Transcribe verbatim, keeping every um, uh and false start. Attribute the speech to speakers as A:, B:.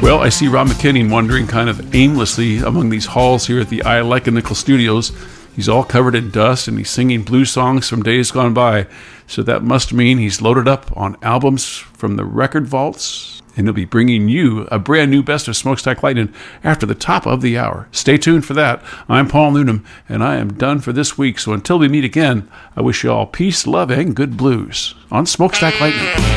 A: Well, I see Rob McKinney wandering kind of aimlessly among these halls here at the I Like a Nickel Studios. He's all covered in dust, and he's singing blues songs from days gone by. So that must mean he's loaded up on albums from the record vaults, and he'll be bringing you a brand new Best of Smokestack Lightning after the top of the hour. Stay tuned for that. I'm Paul Noonan, and I am done for this week. So until we meet again, I wish you all peace, love, and good blues on Smokestack Lightning.